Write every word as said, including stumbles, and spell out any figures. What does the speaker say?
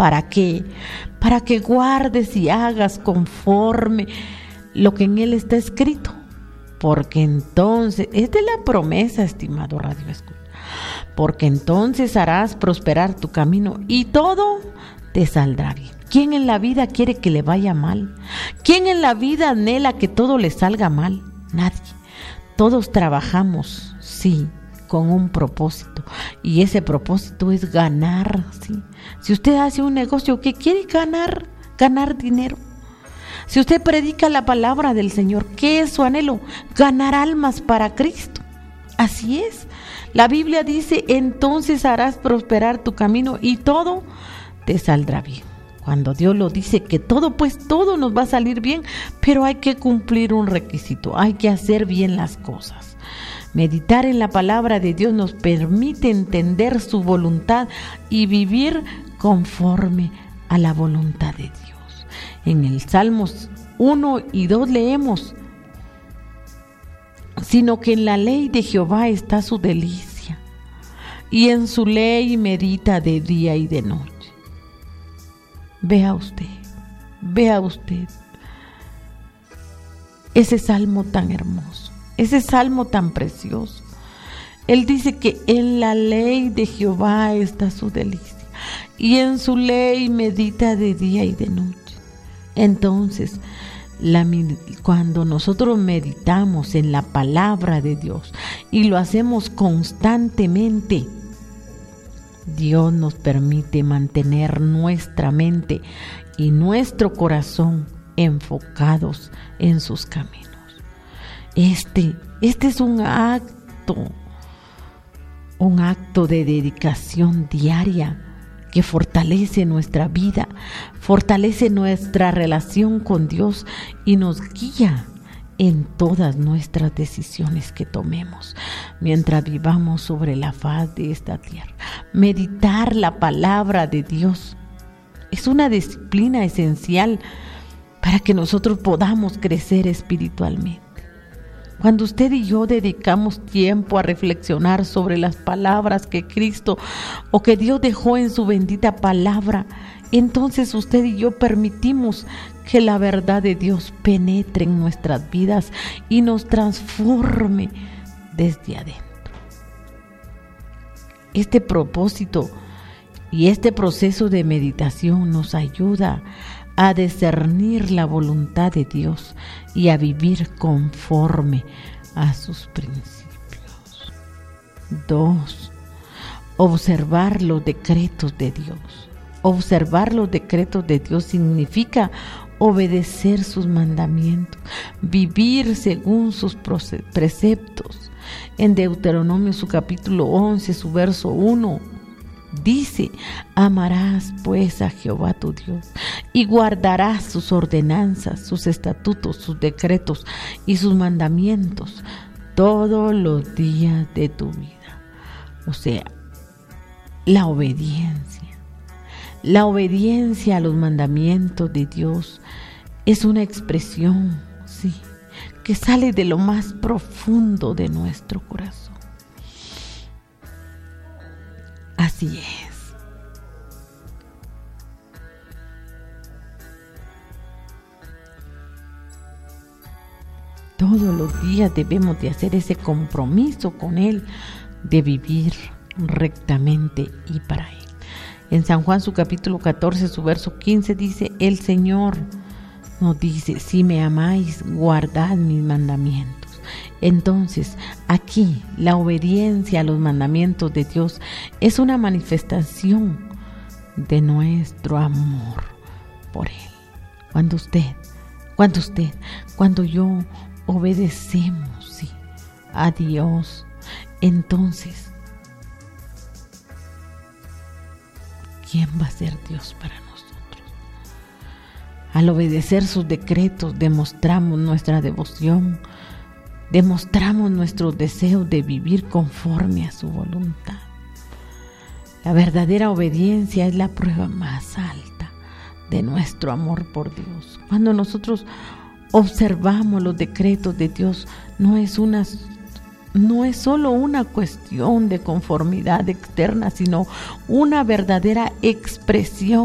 ¿Para qué? Para que guardes y hagas conforme lo que en él está escrito. Porque entonces, esta es la promesa, estimado Radio Escucha. Porque entonces harás prosperar tu camino y todo te saldrá bien. ¿Quién en la vida quiere que le vaya mal? ¿Quién en la vida anhela que todo le salga mal? Nadie. Todos trabajamos, sí, con un propósito. Y ese propósito es ganar, sí. Si usted hace un negocio que quiere ganar, ganar dinero. Si usted predica la palabra del Señor, ¿qué es su anhelo? Ganar almas para Cristo. Así es. La Biblia dice, entonces harás prosperar tu camino y todo te saldrá bien. Cuando Dios lo dice que todo, pues todo nos va a salir bien, pero hay que cumplir un requisito, hay que hacer bien las cosas. Meditar en la palabra de Dios nos permite entender su voluntad y vivir conforme a la voluntad de Dios. En el Salmos uno y dos leemos, sino que en la ley de Jehová está su delicia, y en su ley medita de día y de noche. Vea usted, vea usted ese salmo tan hermoso, ese salmo tan precioso. Él dice que en la ley de Jehová está su delicia, y en su ley medita de día y de noche. Entonces, la, cuando nosotros meditamos en la palabra de Dios y lo hacemos constantemente, Dios nos permite mantener nuestra mente y nuestro corazón enfocados en sus caminos. Este, este es un acto, un acto de dedicación diaria que fortalece nuestra vida, fortalece nuestra relación con Dios y nos guía en todas nuestras decisiones que tomemos mientras vivamos sobre la faz de esta tierra. Meditar la palabra de Dios es una disciplina esencial para que nosotros podamos crecer espiritualmente. Cuando usted y yo dedicamos tiempo a reflexionar sobre las palabras que Cristo o que Dios dejó en su bendita palabra, entonces usted y yo permitimos que la verdad de Dios penetre en nuestras vidas y nos transforme desde adentro. Este propósito y este proceso de meditación nos ayuda a discernir la voluntad de Dios y a vivir conforme a sus principios. Dos, observar los decretos de Dios. Observar los decretos de Dios significa obedecer sus mandamientos, vivir según sus preceptos. En Deuteronomio, su capítulo once, su verso uno, dice: amarás pues a Jehová tu Dios y guardarás sus ordenanzas, sus estatutos, sus decretos y sus mandamientos todos los días de tu vida. O sea, la obediencia. La obediencia a los mandamientos de Dios es una expresión, sí, que sale de lo más profundo de nuestro corazón. Así es. Todos los días debemos de hacer ese compromiso con Él de vivir rectamente y para Él. En San Juan, su capítulo catorce, su verso quince dice: el Señor nos dice: si me amáis, guardad mis mandamientos. Entonces, aquí la obediencia a los mandamientos de Dios es una manifestación de nuestro amor por Él. Cuando usted, cuando usted, cuando yo obedecemos, sí, a Dios, entonces, ¿quién va a ser Dios para nosotros? Al obedecer sus decretos, demostramos nuestra devoción, demostramos nuestro deseo de vivir conforme a su voluntad. La verdadera obediencia es la prueba más alta de nuestro amor por Dios. Cuando nosotros observamos los decretos de Dios, no es una no es solo una cuestión de conformidad externa, sino una verdadera expresión